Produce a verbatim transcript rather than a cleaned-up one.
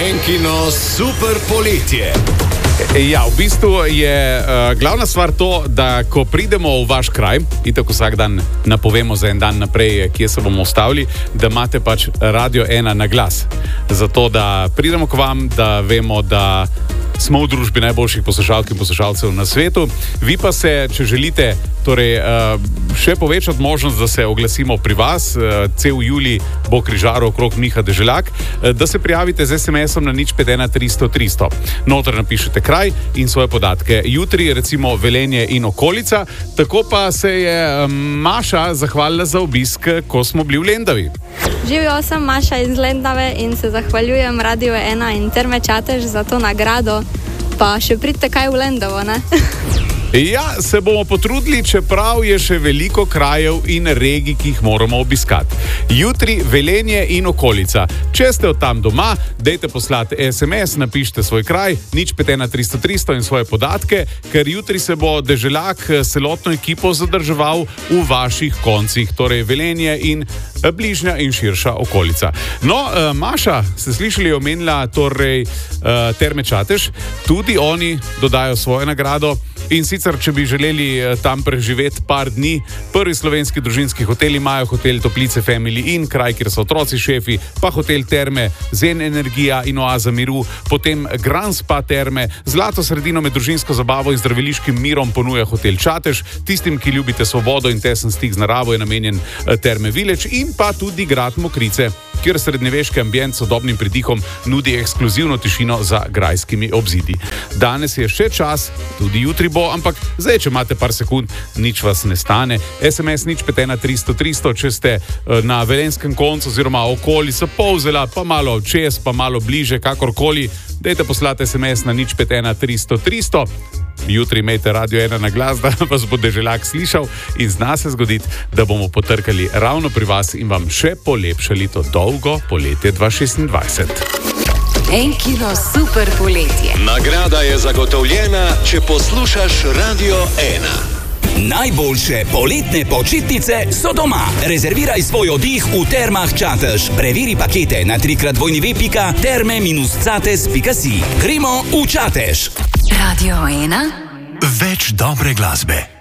Enkino super poletje. Ja, v bistvu je uh, glavna stvar to, da ko pridemo v vaš kraj, in tako vsak dan napovemo za en dan naprej, kje se bomo ustavili, da imate pač Radio ena na glas. Zato, da pridemo k vam, da vemo, da smo v družbi najboljših poslušalk in poslušalcev na svetu. Vi pa se, če želite, torej, uh, še povečati možnost, da se oglasimo pri vas, uh, cel julij bo križaril okrog Miha Deželjak, uh, da se prijavite z es em esom na nič pet ena tristo tristo. Noter napišete kraj in svoje podatke. Jutri recimo Velenje in okolica, tako pa se je um, Maša zahvalila za obisk, ko smo bili v Lendavi. Živijo, sem Maša iz Lendave in se zahvaljujem Radio ena in Terme Čatež za to nagrado. Pa še pridite kaj v Lendavo, ne? Ja, se bomo potrudili, čeprav je še veliko krajev in regij, ki jih moramo obiskati. Jutri Velenje in okolica. Če ste od tam doma, dejte poslati es em es, napišite svoj kraj, nič pet ena tristo tristo in svoje podatke, ker jutri se bo Deželjak celotno ekipo zadrževal v vaših koncih, torej Velenje in bližnja in širša okolica. No, Maša, ste slišali, omenila torej Terme Čatež, tudi oni dodajo svojo nagrado. In sicer, če bi želeli tam preživeti par dni, prvi slovenski družinski hotel imajo hotel Toplice Family Inn, kraj, kjer so otroci šefi, pa hotel Terme Zen Energija in Oaza miru, potem Grand Spa Terme, zlato sredino med družinsko zabavo in zdraviliškim mirom ponuja hotel Čatež, tistim, ki ljubite svobodo in tesen stik z naravo, je namenjen Terme Village in pa tudi grad Mokrice, kjer srednjeveški ambient s sodobnim pridihom nudi ekskluzivno tišino za grajskimi obzidi. Danes je še čas, tudi jutri bo, ampak zdaj, če imate par sekund, nič vas ne stane. es em es nič pet ena tristo tristo, če ste na velenskem koncu oziroma okoli se Polzela, pa malo čez, pa malo bliže, kakorkoli, dejte poslati es em es na nič pet ena tristo tristo. Jutri imejte Radio ena na glas, da vas bo Deželjak slišal in zna se zgoditi, da bomo potrkali ravno pri vas in vam še polepšali to dolgo poletje dva tisoč šestindvajset. Enkino super poletje. Nagrada je zagotovljena, če poslušaš Radio ena. Najboljše poletne počitnice so doma. Rezerviraj svoj oddih v Termah Čatež. Preveri pakete na tri krat dvojni ve pika terme cates pika si. Gremo v Čatež. Radio ena. Več dobre glasbe.